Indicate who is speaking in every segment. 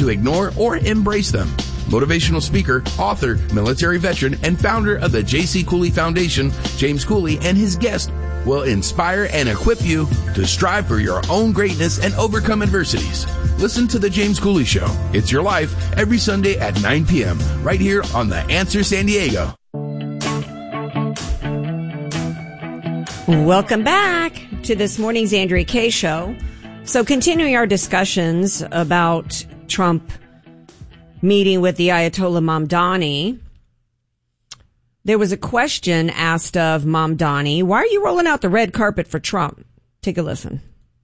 Speaker 1: to ignore or embrace them. Motivational speaker, author, military veteran, and founder of the J.C. Cooley Foundation, James Cooley and his guest will inspire and equip you to strive for your own greatness and overcome adversities. Listen to The James Cooley Show. It's your life every Sunday at 9 p.m. right here on The Answer San Diego.
Speaker 2: Welcome back to this morning's Andrea Kaye Show. So continuing our discussions about Trump meeting with the Ayatollah Mamdani, there was a question asked of Mamdani. Why are you rolling out the red carpet for Trump? Take a listen.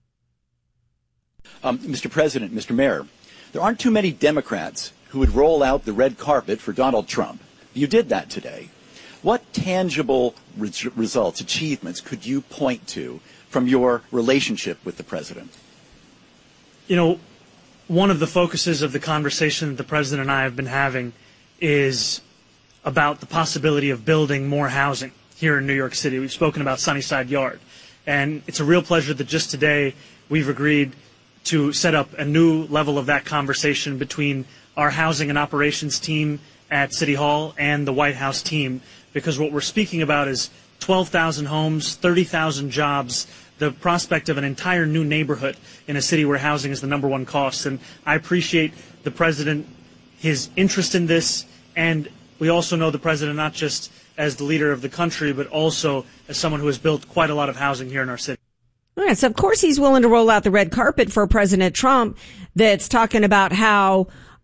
Speaker 3: Mr. President, Mr. Mayor, there aren't too many Democrats who would roll out the red carpet for Donald Trump. You did that today. What tangible results, achievements could you point to from your relationship with the president?
Speaker 4: You know, one of the focuses of the conversation that the president and I have been having is about the possibility of building more housing here in New York City. We've spoken about Sunnyside Yard, and it's a real pleasure that just today we've agreed to set up a new level of that conversation between our housing and operations team at City Hall and the White House team, because what we're speaking about is 12,000 homes, 30,000 jobs, the prospect of an entire new neighborhood in a city where housing is the number one cost. And I appreciate the president, his interest in this, and we also know the president not just as the leader of the country, but also as someone who has built quite a lot of housing here in our city.
Speaker 2: All right, so of course he's willing to roll out the red carpet for President Trump that's talking about how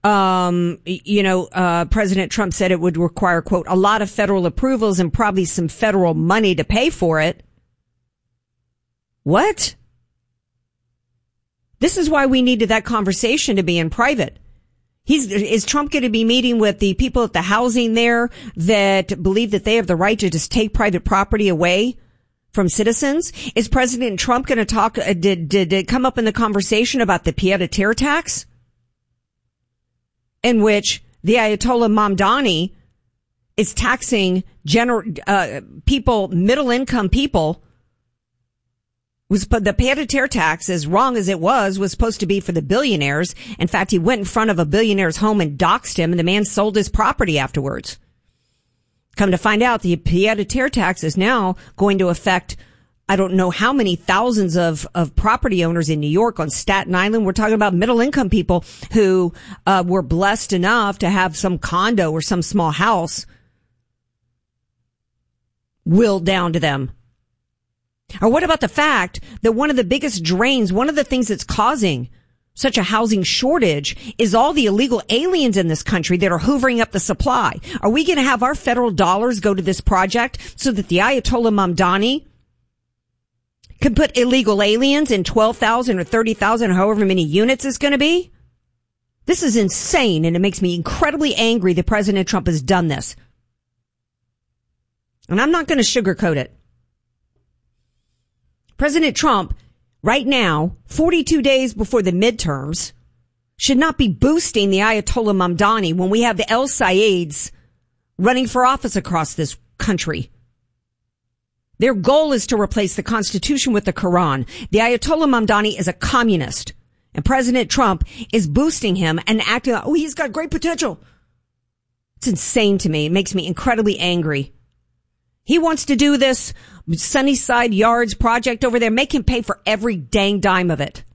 Speaker 2: President Trump said it would require, quote, a lot of federal approvals and probably some federal money to pay for it. What? This is why we needed that conversation to be in private. Is Trump going to be meeting with the people at the housing there that believe that they have the right to just take private property away from citizens? Is President Trump going to talk, did it come up in the conversation about the pied-à-terre tax? In which the Ayatollah Mamdani is taxing people, middle-income people. The pied-à-terre tax, as wrong as it was supposed to be for the billionaires. In fact, he went in front of a billionaire's home and doxed him, and the man sold his property afterwards. Come to find out, the pied-à-terre tax is now going to affect, I don't know how many thousands of property owners in New York on Staten Island. We're talking about middle-income people who were blessed enough to have some condo or some small house willed down to them. Or what about the fact that one of the biggest drains, one of the things that's causing such a housing shortage is all the illegal aliens in this country that are hoovering up the supply? Are we going to have our federal dollars go to this project so that the Ayatollah Mamdani can put illegal aliens in 12,000 or 30,000 or however many units it's going to be? This is insane, and it makes me incredibly angry that President Trump has done this. And I'm not going to sugarcoat it. President Trump, right now, 42 days before the midterms, should not be boosting the Ayatollah Mamdani when we have the El Sayeds running for office across this country. Their goal is to replace the Constitution with the Quran. The Ayatollah Mamdani is a communist, and President Trump is boosting him and acting like, oh, he's got great potential. It's insane to me. It makes me incredibly angry. He wants to do this Sunnyside Yards project over there. Make him pay for every dang dime of it.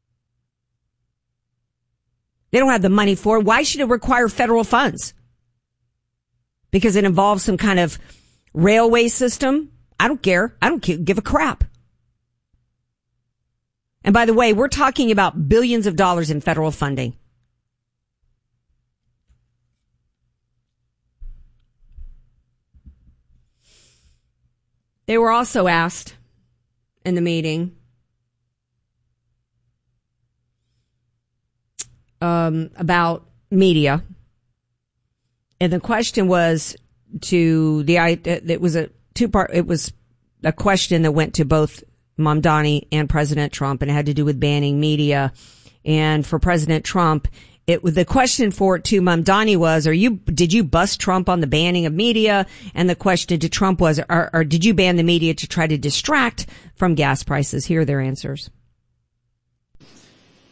Speaker 2: They don't have the money for it. Why should it require federal funds? Because it involves some kind of railway system? I don't care. I don't give a crap. And by the way, we're talking about billions of dollars in federal funding. They were also asked in the meeting about media. And the question was it was a two-part, it was a question that went to both Mamdani and President Trump, and it had to do with banning media. And for President Trump, the question to Mamdani was, did you bust Trump on the banning of media? And the question to Trump was, or did you ban the media to try to distract from gas prices? Here are their answers.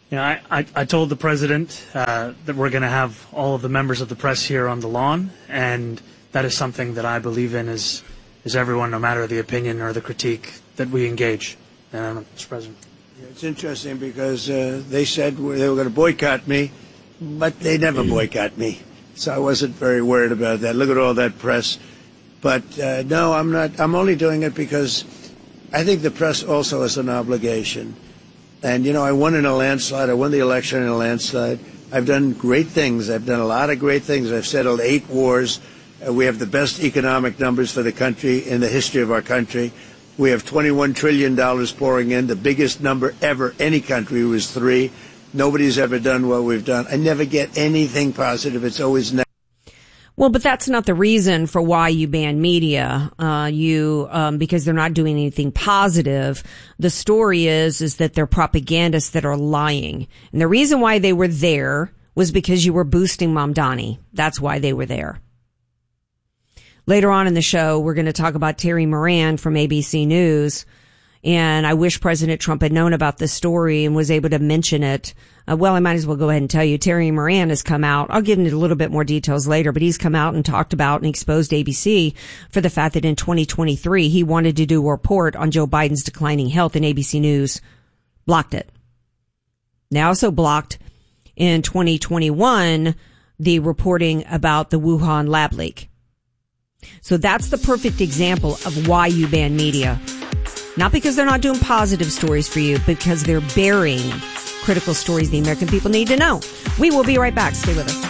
Speaker 4: I told the president that we're going to have all of the members of the press here on the lawn, and that is something that I believe in is everyone, no matter the opinion or the critique, that we engage. Mr. President.
Speaker 5: It's interesting because they said they were going to boycott me, but they never boycott me. So I wasn't very worried about that. Look at all that press. But no, I'm not. I'm only doing it because I think the press also has an obligation. And, I won in a landslide. I won the election in a landslide. I've done great things. I've done a lot of great things. I've settled 8 wars. We have the best economic numbers for the country in the history of our country. We have $21 trillion pouring in. The biggest number ever, any country, was 3. Nobody's ever done what we've done. I never get anything positive. It's always negative.
Speaker 2: Well, but that's not the reason for why you ban media. Because they're not doing anything positive. The story is that they're propagandists that are lying. And the reason why they were there was because you were boosting Mamdani. That's why they were there. Later on in the show, we're going to talk about Terry Moran from ABC News. And I wish President Trump had known about this story and was able to mention it. I might as well go ahead and tell you. Terry Moran has come out. I'll give him a little bit more details later, but he's come out and talked about and exposed ABC for the fact that in 2023, he wanted to do a report on Joe Biden's declining health, and ABC News blocked it. They also blocked in 2021 the reporting about the Wuhan lab leak. So that's the perfect example of why you ban media. Not because they're not doing positive stories for you, because they're burying critical stories the American people need to know. We will be right back. Stay with us.